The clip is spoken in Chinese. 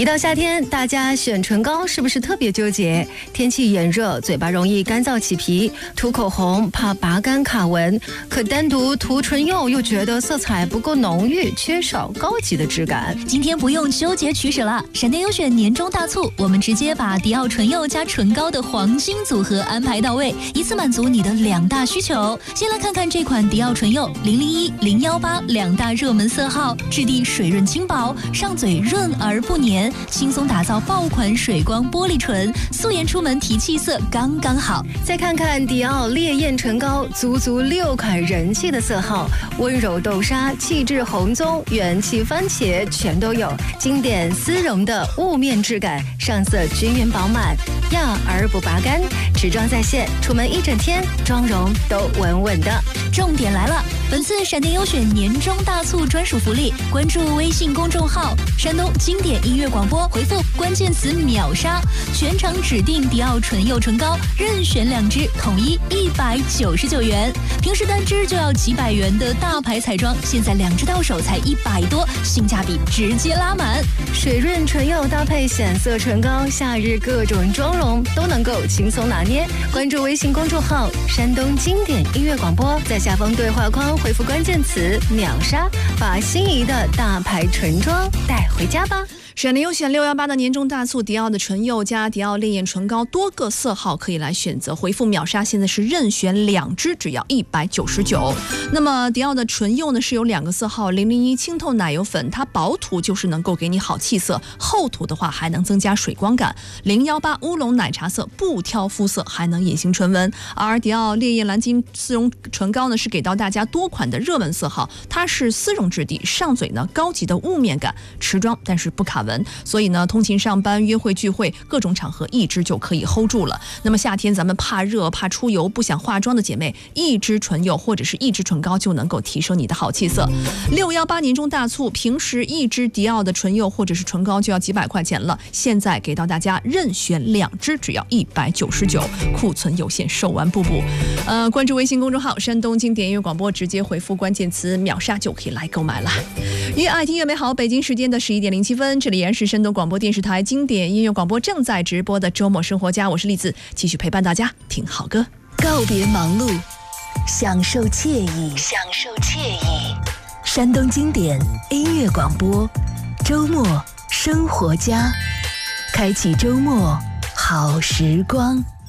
一到夏天，大家选唇膏是不是特别纠结？天气炎热，嘴巴容易干燥起皮，涂口红怕拔干卡纹，可单独涂唇釉又觉得色彩不够浓郁，缺少高级的质感。 今天不用纠结取舍了，闪电优选年终大促，我们直接把迪奥唇釉加唇膏的黄金组合安排到位，一次满足你的2大需求。先来看看这款迪奥唇釉001、018两大热门色号，质地水润轻薄，上嘴润而不黏。轻松打造爆款水光玻璃唇，素颜出门提气色刚刚好。 再看看迪奥烈焰唇膏，足6款人气的色号，温柔豆沙、气质红棕、元气番茄全都有，经典丝绒的雾面质感，上色均匀饱满，压而不拔干，持妆在线，出门一整天，妆容都稳稳的。 重点来了，本次闪电优选年终大促专属福利，关注微信公众号山东经典音乐广播，回复关键词秒杀，全场指定迪奥唇釉唇膏，任选2支，统一199元。平时单支就要几百元的大牌彩妆，现在2支到手才100多，性价比直接拉满。 水润唇釉搭配显色唇膏，夏日各种妆容都能够轻松拿捏。关注微信公众号山东经典音乐广播，在下方对话框回复关键词秒杀，把心仪的大牌唇妆带回家吧。 闪电优选618的年终大促，迪奥的唇釉加迪奥烈焰唇膏多个色号可以来选择，回复秒杀，现在是任选2支，只要199。那么迪奥的唇釉呢是有2个色号，001清透奶油粉，它薄涂就是能够给你好气色，厚涂的话还能增加水光感；018乌龙奶茶色，不挑肤色，还能隐形唇纹。而迪奥烈焰蓝金丝绒唇膏呢是给到大家多款的热门色号，它是丝绒质地，上嘴呢高级的雾面感，持妆但是不卡纹，所以呢通勤上班、约会聚会各种场合1支就可以 hold 住了。那么夏天咱们怕热怕出油不想化妆的姐妹，1支唇釉或者是1支唇膏就能够提升你的好气色。618年终大促，平时1支迪奥的唇釉或者是唇膏就要几百块钱了，现在给到大家任选2支，只要199，库存有限，售完不补。关注微信公众号山东经典音乐广播，直接回复关键词秒杀就可以来购买了。越爱听越美好，北京时间的11点07分，这里依然是山东广播电视台经典音乐广播正在直播的周末生活家，我是栗子，继续陪伴大家听好歌。 告别忙碌，享受惬意，山东经典音乐广播，周末生活家，开启周末好时光。